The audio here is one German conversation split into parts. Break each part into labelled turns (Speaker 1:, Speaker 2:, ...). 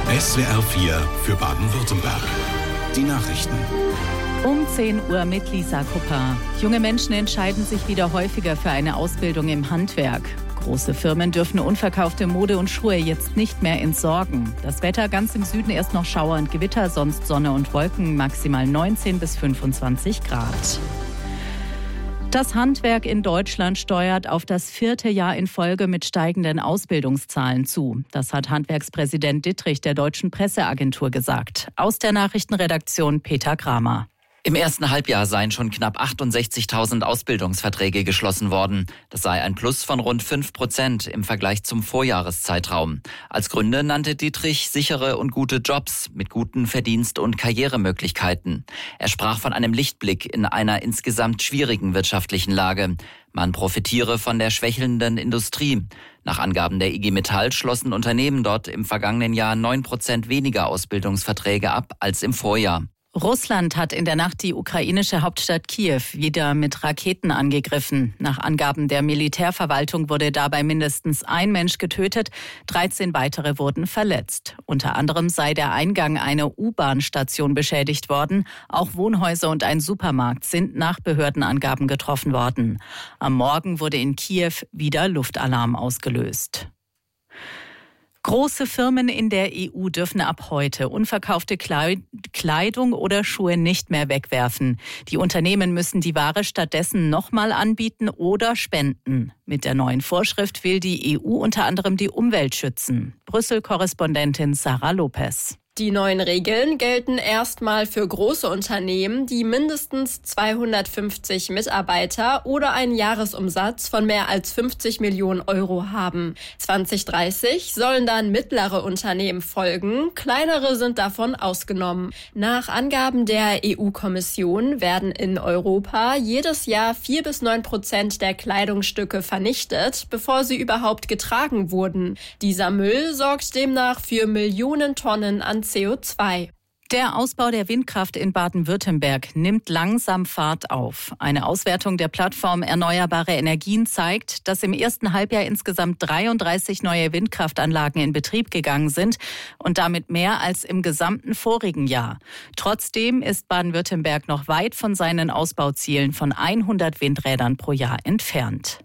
Speaker 1: SWR 4 für Baden-Württemberg. Die Nachrichten.
Speaker 2: Um 10 Uhr mit Lisa Kupper. Junge Menschen entscheiden sich wieder häufiger für eine Ausbildung im Handwerk. Große Firmen dürfen unverkaufte Mode und Schuhe jetzt nicht mehr entsorgen. Das Wetter ganz im Süden erst noch Schauer und Gewitter, sonst Sonne und Wolken, maximal 19 bis 25 Grad. Das Handwerk in Deutschland steuert auf das 4. Jahr in Folge mit steigenden Ausbildungszahlen zu. Das hat Handwerkspräsident Dittrich der Deutschen Presseagentur gesagt. Aus der Nachrichtenredaktion Peter Kramer.
Speaker 3: Im ersten Halbjahr seien schon knapp 68.000 Ausbildungsverträge geschlossen worden. Das sei ein Plus von rund 5% im Vergleich zum Vorjahreszeitraum. Als Gründe nannte Dittrich sichere und gute Jobs mit guten Verdienst- und Karrieremöglichkeiten. Er sprach von einem Lichtblick in einer insgesamt schwierigen wirtschaftlichen Lage. Man profitiere von der schwächelnden Industrie. Nach Angaben der IG Metall schlossen Unternehmen dort im vergangenen Jahr 9% weniger Ausbildungsverträge ab als im Vorjahr.
Speaker 2: Russland hat in der Nacht die ukrainische Hauptstadt Kiew wieder mit Raketen angegriffen. Nach Angaben der Militärverwaltung wurde dabei mindestens ein Mensch getötet, 13 weitere wurden verletzt. Unter anderem sei der Eingang einer U-Bahn-Station beschädigt worden. Auch Wohnhäuser und ein Supermarkt sind nach Behördenangaben getroffen worden. Am Morgen wurde in Kiew wieder Luftalarm ausgelöst. Große Firmen in der EU dürfen ab heute unverkaufte Kleidung oder Schuhe nicht mehr wegwerfen. Die Unternehmen müssen die Ware stattdessen nochmal anbieten oder spenden. Mit der neuen Vorschrift will die EU unter anderem die Umwelt schützen. Brüssel-Korrespondentin Sarah Lopez.
Speaker 4: Die neuen Regeln gelten erstmal für große Unternehmen, die mindestens 250 Mitarbeiter oder einen Jahresumsatz von mehr als 50 Millionen Euro haben. 2030 sollen dann mittlere Unternehmen folgen, kleinere sind davon ausgenommen. Nach Angaben der EU-Kommission werden in Europa jedes Jahr 4-9% der Kleidungsstücke vernichtet, bevor sie überhaupt getragen wurden. Dieser Müll sorgt demnach für Millionen Tonnen an CO2.
Speaker 2: Der Ausbau der Windkraft in Baden-Württemberg nimmt langsam Fahrt auf. Eine Auswertung der Plattform Erneuerbare Energien zeigt, dass im ersten Halbjahr insgesamt 33 neue Windkraftanlagen in Betrieb gegangen sind und damit mehr als im gesamten vorigen Jahr. Trotzdem ist Baden-Württemberg noch weit von seinen Ausbauzielen von 100 Windrädern pro Jahr entfernt.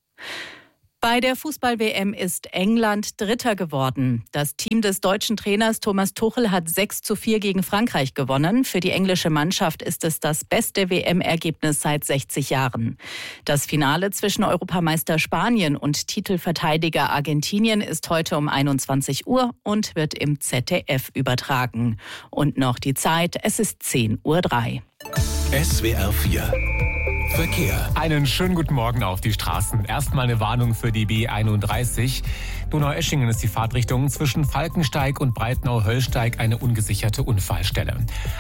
Speaker 2: Bei der Fußball-WM ist England Dritter geworden. Das Team des deutschen Trainers Thomas Tuchel hat 6:4 gegen Frankreich gewonnen. Für die englische Mannschaft ist es das beste WM-Ergebnis seit 60 Jahren. Das Finale zwischen Europameister Spanien und Titelverteidiger Argentinien ist heute um 21 Uhr und wird im ZDF übertragen. Und noch die Zeit, es ist 10:03 Uhr.
Speaker 1: SWR 4 Verkehr.
Speaker 5: Einen schönen guten Morgen auf die Straßen. Erstmal eine Warnung für die B31. Donaueschingen ist die Fahrtrichtung zwischen Falkensteig und Breitnau-Höllsteig eine ungesicherte Unfallstelle.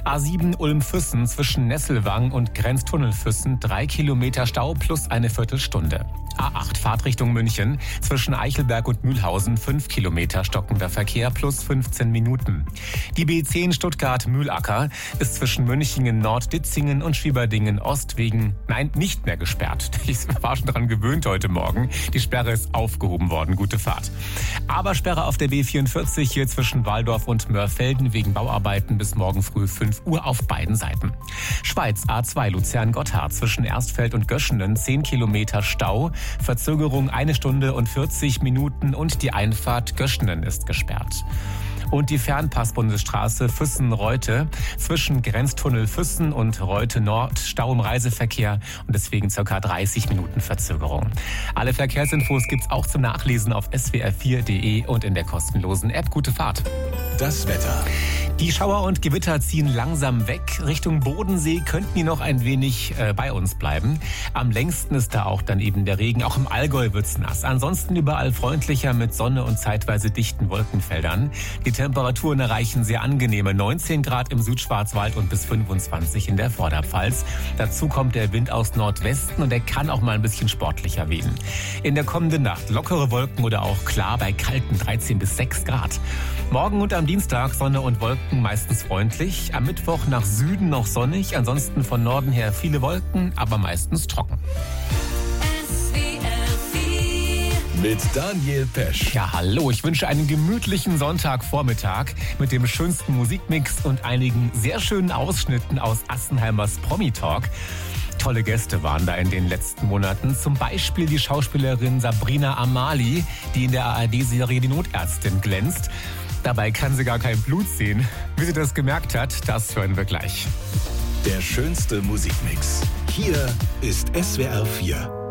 Speaker 5: A7 Ulm-Füssen zwischen Nesselwang und Grenztunnel-Füssen 3 Kilometer Stau plus eine Viertelstunde. A8 Fahrtrichtung München zwischen Eichelberg und Mühlhausen 5 Kilometer stockender Verkehr plus 15 Minuten. Die B10 Stuttgart-Mühlacker ist zwischen Münchingen-Nord-Ditzingen und Schwieberdingen-Ost nicht mehr gesperrt. Ich war schon daran gewöhnt heute Morgen. Die Sperre ist aufgehoben worden. Gute Fahrt. Aber Sperre auf der B44 hier zwischen Waldorf und Mörfelden wegen Bauarbeiten bis morgen früh 5 Uhr auf beiden Seiten. Schweiz A2 Luzern-Gotthard zwischen Erstfeld und Göschenen 10 Kilometer Stau. Verzögerung 1 Stunde und 40 Minuten und die Einfahrt Göschenen ist gesperrt. Und die Fernpass-Bundesstraße Füssen-Reute zwischen Grenztunnel Füssen und Reute Nord Stau im Reiseverkehr und deswegen ca. 30 Minuten Verzögerung. Alle Verkehrsinfos gibt's auch zum Nachlesen auf swr4.de und in der kostenlosen App. Gute Fahrt.
Speaker 1: Das Wetter.
Speaker 5: Die Schauer und Gewitter ziehen langsam weg. Richtung Bodensee könnten die noch ein wenig bei uns bleiben. Am längsten ist da auch dann eben der Regen. Auch im Allgäu wird's nass. Ansonsten überall freundlicher mit Sonne und zeitweise dichten Wolkenfeldern. Die Temperaturen erreichen sehr angenehme 19 Grad im Südschwarzwald und bis 25 in der Vorderpfalz. Dazu kommt der Wind aus Nordwesten und der kann auch mal ein bisschen sportlicher wehen. In der kommenden Nacht lockere Wolken oder auch klar bei kalten 13 bis 6 Grad. Morgen und am Dienstag Sonne und Wolken, meistens freundlich. Am Mittwoch nach Süden noch sonnig, ansonsten von Norden her viele Wolken, aber meistens trocken.
Speaker 1: mit Daniel Pesch.
Speaker 5: Ja, hallo, ich wünsche einen gemütlichen Sonntagvormittag mit dem schönsten Musikmix und einigen sehr schönen Ausschnitten aus Assenheimers Promi-Talk. Tolle Gäste waren da in den letzten Monaten. Zum Beispiel die Schauspielerin Sabrina Amali, die in der ARD-Serie Die Notärztin glänzt. Dabei kann sie gar kein Blut sehen. Wie sie das gemerkt hat, das hören wir gleich.
Speaker 1: Der schönste Musikmix. Hier ist SWR 4.